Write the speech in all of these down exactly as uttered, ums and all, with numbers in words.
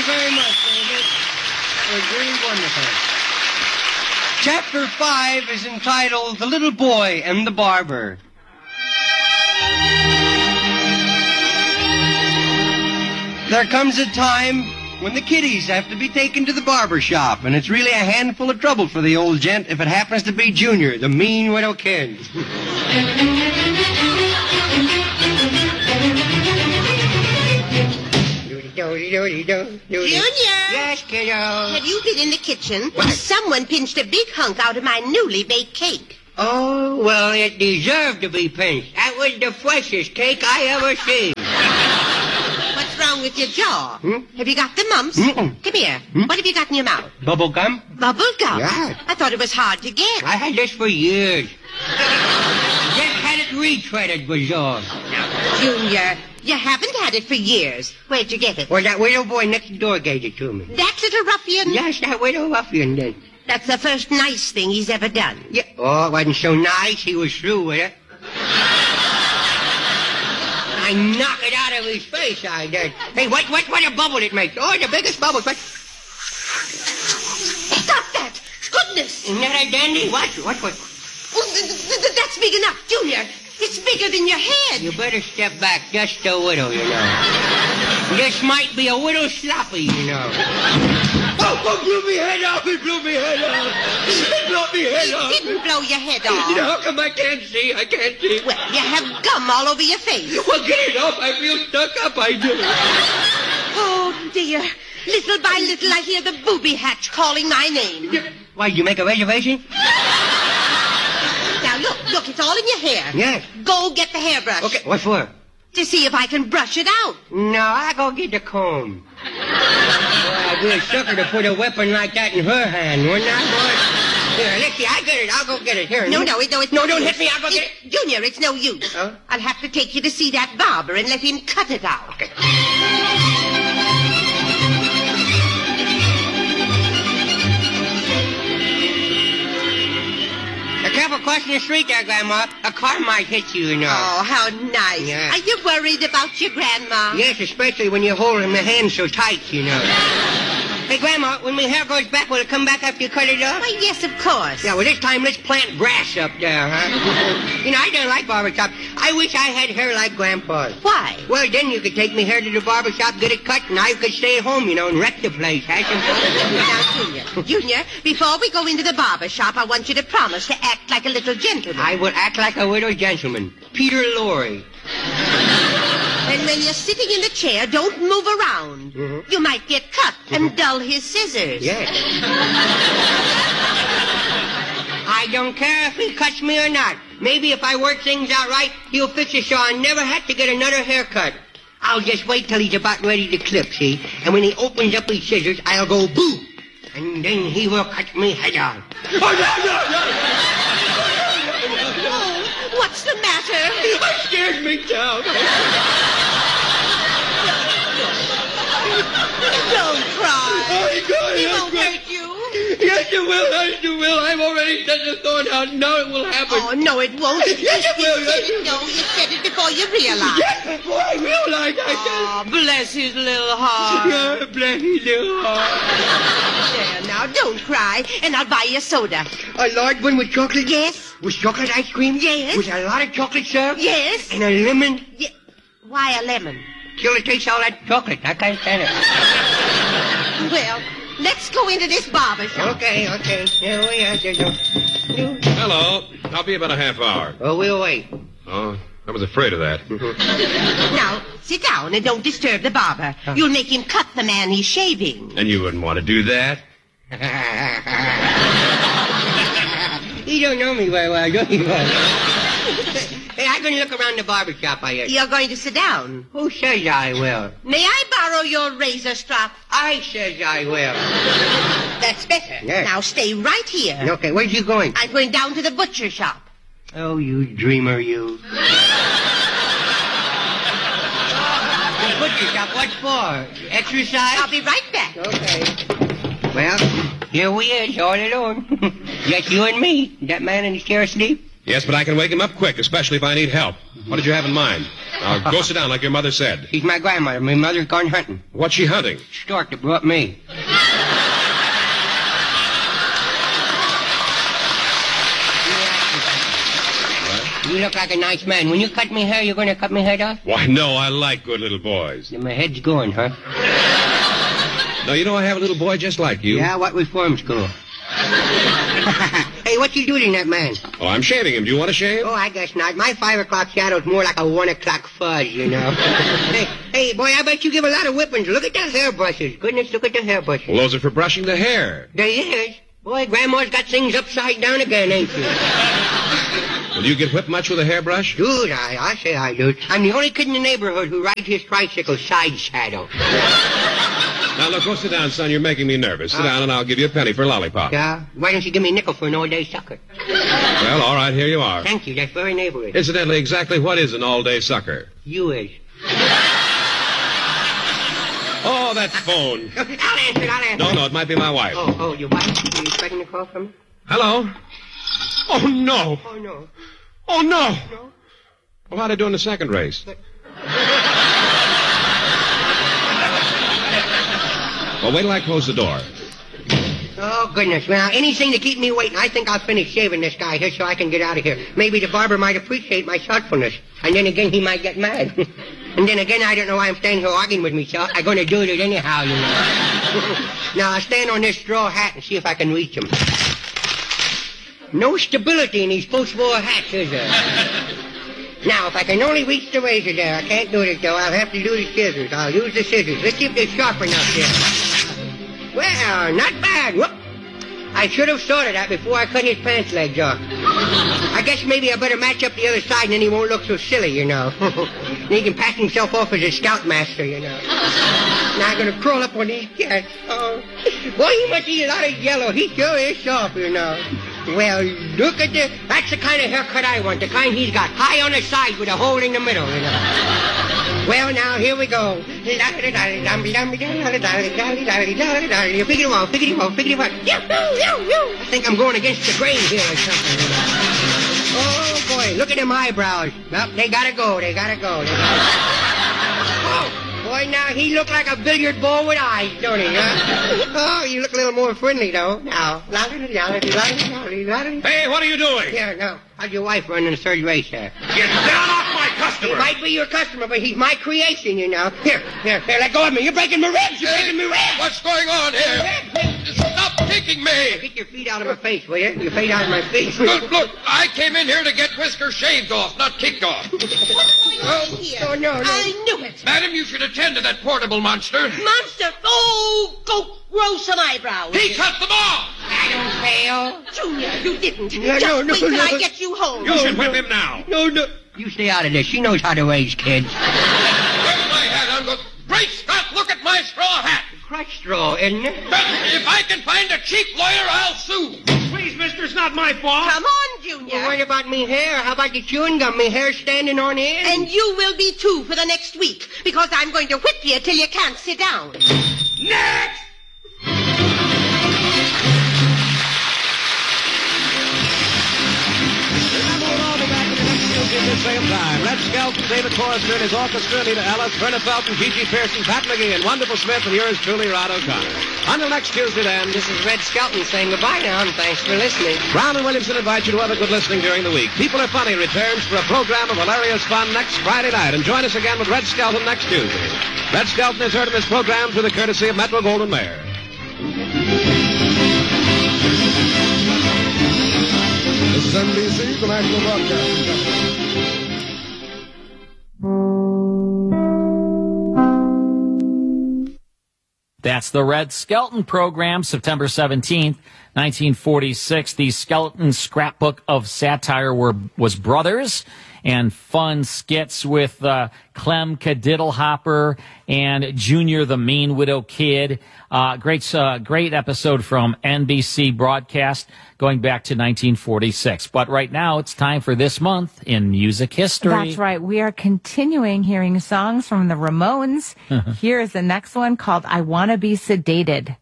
you very much, David. It was really wonderful. Chapter five is entitled The Little Boy and the Barber. There comes a time when the kiddies have to be taken to the barber shop, and it's really a handful of trouble for the old gent if it happens to be Junior, the mean widow kid. Junior! Yes, kiddo? Have you been in the kitchen? What? Someone pinched a big hunk out of my newly baked cake. Oh, well, it deserved to be pinched. That was the freshest cake I ever seen. What's wrong with your jaw? Hmm? Have you got the mumps? Mm-mm. Come here. Hmm? What have you got in your mouth? Bubble gum? Bubble gum? Yeah. I thought it was hard to get. I had this for years. Just had it retreaded, was all. Junior, you haven't had it for years. Where'd you get it? Well, that widow boy next door gave it to me. That little ruffian? Yes, that widow ruffian did. That's the first nice thing he's ever done. Yeah. Oh, it wasn't so nice. He was through with it. I knocked it out of his face, I did. Hey, what, what, what a bubble it makes. Oh, the biggest bubble. What? Stop that! Goodness! Isn't that a dandy? What? What, what? Oh, th- th- th- that's big enough, Junior. It's bigger than your head. You better step back just a little, you know. This might be a little sloppy, you know. Oh, oh, blew me head off. It blew me head off. It blew me head It off. didn't blow your head off. You know, how come I can't see? I can't see. Well, you have gum all over your face. Well, get it off. I feel stuck up, I do. Oh, dear. Little by little, I hear the booby hatch calling my name. Why, did you make a reservation? Now, look, look, it's all in your hair. Yes. Go get the hairbrush. Okay, what for? To see if I can brush it out. No, I go get the comb. Boy, I'd be a sucker to put a weapon like that in her hand, wouldn't I, boy? Here, let's see, I get it. I'll go get it. Here. No, no, it, no, it's No, no don't use. hit me. I'll go get it. Junior, it's no use. Huh? I'll have to take you to see that barber and let him cut it out. Okay. Careful crossing the street there, Grandma. A car might hit you, you know. Oh, how nice. Yeah. Are you worried about your grandma? Yes, especially when you're holding my hand so tight, you know. Hey, Grandma, when my hair goes back, will it come back after you cut it off? Why, yes, of course. Yeah, well, this time let's plant grass up there, huh? You know, I don't like barbershop. I wish I had hair like Grandpa's. Why? Well, then you could take me hair to the barbershop, get it cut, and I could stay at home, you know, and wreck the place. Have some fun. Now, Junior, Junior, before we go into the barber shop, I want you to promise to act like a little gentleman. I will act like a widow gentleman. Peter Lorre. And when you're sitting in the chair, don't move around. Mhm. You might get cut and dull his scissors. Yes. I don't care if he cuts me or not. Maybe if I work things out right, he'll fix it so I never have to get another haircut. I'll just wait till he's about ready to clip, see? And when he opens up his scissors, I'll go boo! And then he will cut me head off. Oh, no, no, no! Oh, what's the matter? It scares me down. Don't cry. Oh, God, He yes, won't God. hurt you. Yes, it will, yes, it will. I've already set the thought out. Now it will happen. Oh, no, it won't. Yes, it will, You yes, said it it, will. no, you said it before you realized. Yes, before I realized I Oh, bless his little heart. said... Yeah, bless his little heart. There, now, don't cry, and I'll buy you a soda. A large one with chocolate? Yes? With chocolate ice cream? Yes. With a lot of chocolate syrup? Yes? And a lemon? Ye- Why a lemon? Till it takes all that chocolate. I can't stand it. Well, let's go into this barber shop. Okay, okay. Here we are. There's no... Hello. I'll be about a half hour. Oh, we'll wait. Oh, I was afraid of that. Now, sit down and don't disturb the barber. You'll make him cut the man he's shaving. And you wouldn't want to do that? You don't know me very well, do you? Hey, I'm going to look around the barber shop, I guess. You're going to sit down. Who says I will? May I borrow your razor strap? I says I will. That's better. Yes. Now stay right here. Okay, where's you going? I'm going down to the butcher shop. Oh, you dreamer, you. The butcher shop, what for? Exercise? I'll be right back. Okay. Well, here we is, all alone. Just you and me. That man in the chair asleep? Yes, but I can wake him up quick, especially if I need help. What did you have in mind? Now, go sit down like your mother said. She's my grandmother. My mother's gone hunting. What's she hunting? Stork that brought me. You look like a nice man. When you cut me hair, you're going to cut me head off? Why, no, I like good little boys. Then my head's going, huh? No, you know, I have a little boy just like you. Yeah, what reform school? Hey, what you doing, that man? Oh, I'm shaving him. Do you want to shave? Oh, I guess not. My five o'clock shadow's more like a one o'clock fuzz, you know. hey, hey, boy, I bet you give a lot of whippings. Look at the hairbrushes. Goodness, look at the hairbrushes. Well, those are for brushing the hair. There is. Boy, Grandma's got things upside down again, ain't she? Will you get whipped much with a hairbrush? Dude, I, I say I do. I'm the only kid in the neighborhood who rides his tricycle side saddle. Now, look, go sit down, son. You're making me nervous. Sit uh, down, and I'll give you a penny for a lollipop. Yeah? Why don't you give me a nickel for an all-day sucker? Well, all right, here you are. Thank you. That's very neighborly. Incidentally, exactly what is an all-day sucker? You is. Oh, that phone. I'll answer it, I'll answer No, it. no, it might be my wife. Oh, oh, your wife? Are you expecting a call from me? Hello? Oh, no. Oh, no. Oh, no. No? Well, how'd I do in the second race? But... Well, wait till I close the door. Oh, goodness. Well, anything to keep me waiting. I think I'll finish shaving this guy here so I can get out of here. Maybe the barber might appreciate my thoughtfulness. And then again, he might get mad. And then again, I don't know why I'm standing here arguing with myself. I'm going to do it anyhow, you know. Now, I'll stand on this straw hat and see if I can reach him. No stability in these post-war hats, is there? Now, if I can only reach the razor there, I can't do it, though. I'll have to do the scissors. I'll use the scissors. Let's see if they're sharp enough there. Well, not bad. Whoop. I should have sorted that before I cut his pants legs off. I guess maybe I better match up the other side and then he won't look so silly, you know. Then he can pass himself off as a scoutmaster, you know. Now I'm going to crawl up on these cats. Oh, boy, he must eat a lot of yellow. He sure is soft, you know. Well, look at this. That's the kind of haircut I want, the kind he's got. High on the side with a hole in the middle, you know. Well, now, here we go. Figure it out, figure it out, figure it out. I think I'm going against the grain here or something, you know. Oh, boy, look at them eyebrows. Well, they gotta go, they gotta go. They gotta... Oh, boy, now he look like a billiard ball with eyes, don't he, huh? Oh, you look a little more friendly, though. Now. Hey, what are you doing? Here, now. How's your wife running the third race there? Get down off my customer! He might be your customer, but he's my creation, you know. Here, here, here, let go of me. You're breaking my ribs. You're breaking my ribs. What's going on here? Stop kicking me! Get your feet out of my face, will you? Your feet out of my face. Look, look, I came in here to get Whisker shaved off, not kicked off. Oh, oh, no, no. I knew it. Madam, you should attend to that portable monster. Monster! Oh, go grow some eyebrows. He cut them off! I don't fail. Junior, you didn't. No, Just no, no, wait till no. I get you home. You should whip him now. No, no. You stay out of this. She knows how to raise kids. Where's my hat, Uncle? Great Scott, look at my straw hat. Crutch straw, isn't it? But if I can find a cheap lawyer, I'll sue. Please, mister, it's not my fault. Come on, Junior. Well, what about me hair? How about the chewing gum? Me hair standing on end? And you will be too for the next week, because I'm going to whip you till you can't sit down. Next! At the same time, Red Skelton, David Forrester and his orchestra, Anita Ellis, Verna Felton, Gigi Pearson, Pat McGee, and Wonderful Smith, and yours truly, Rod O'Connor. Until next Tuesday, then, This is Red Skelton saying goodbye now, and thanks for listening. Brown and Williamson invite you to have a good listening during the week. People Are Funny returns for a program of hilarious fun next Friday night, and join us again with Red Skelton next Tuesday. Red Skelton is heard in this program through the courtesy of Metro Goldwyn Mayer. This is N B C, the National Broadcasting Company. That's the Red Skelton program, September seventeenth, nineteen forty-six. The Skelton scrapbook of satire were, was Brothers, and fun skits with uh, Clem Kadiddlehopper and Junior the Mean Widow Kid. Uh, great, uh, great episode from N B C broadcast going back to nineteen forty-six. But right now, it's time for This Month in Music History. That's right. We are continuing hearing songs from the Ramones. Here is the next one called I Wanna Be Sedated.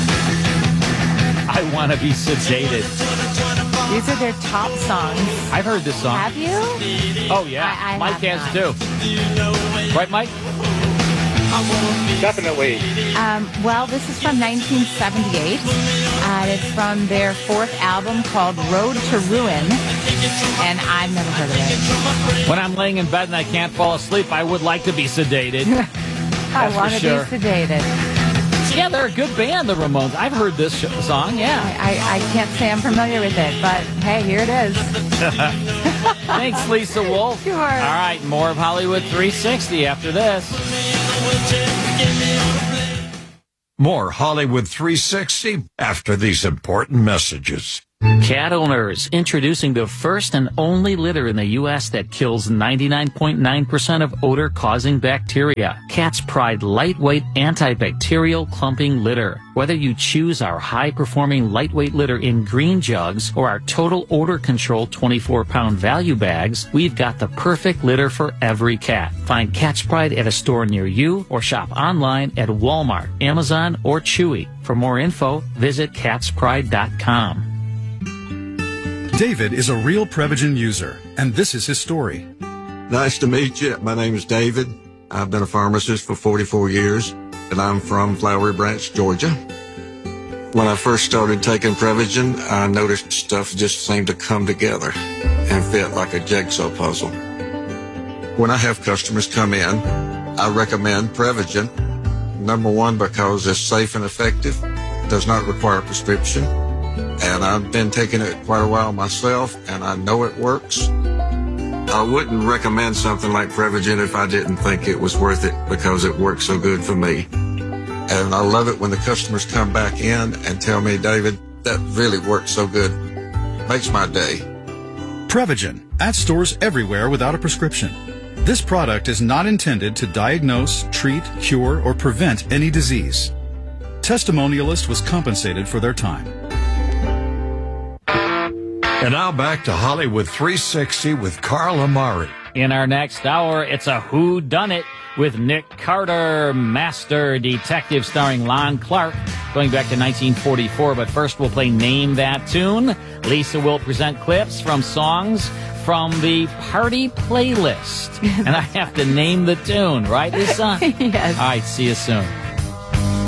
I Want to Be Sedated. These are their top songs. I've heard this song. Have you? Oh, yeah. I, I Mike have has not. too. Right, Mike? Definitely. Um, well, this is from nineteen seventy-eight, and it's from their fourth album called Road to Ruin, and I've never heard of it. When I'm laying in bed and I can't fall asleep, I would like to be sedated. I for want to sure. be sedated. Yeah, they're a good band, the Ramones. I've heard this sh- song, yeah. I, I, I can't say I'm familiar with it, but hey, here it is. Thanks, Lisa Wolf. Sure. All right, more of Hollywood three sixty after this. More Hollywood three sixty after these important messages. Cat owners, introducing the first and only litter in the U S that kills ninety-nine point nine percent of odor-causing bacteria. Cat's Pride lightweight antibacterial clumping litter. Whether you choose our high-performing lightweight litter in green jugs or our total odor control twenty-four pound value bags, we've got the perfect litter for every cat. Find Cat's Pride at a store near you or shop online at Walmart, Amazon, or Chewy. For more info, visit cats pride dot com. David is a real Prevagen user, and this is his story. Nice to meet you. My name is David. I've been a pharmacist for forty-four years, and I'm from Flowery Branch, Georgia. When I first started taking Prevagen, I noticed stuff just seemed to come together and fit like a jigsaw puzzle. When I have customers come in, I recommend Prevagen. Number one, because it's safe and effective, does not require a prescription. And I've been taking it quite a while myself, and I know it works. I wouldn't recommend something like Prevagen if I didn't think it was worth it because it works so good for me. And I love it when the customers come back in and tell me, David, that really works so good. Makes my day. Prevagen, at stores everywhere without a prescription. This product is not intended to diagnose, treat, cure, or prevent any disease. Testimonialist was compensated for their time. And now back to Hollywood three sixty with Carl Amari. In our next hour, it's a Who Done It with Nick Carter, Master Detective, starring Lon Clark, going back to nineteen forty-four. But first, we'll play Name That Tune. Lisa will present clips from songs from the party playlist. And I have to name the tune, right, Lisa? Yes. All right, see you soon.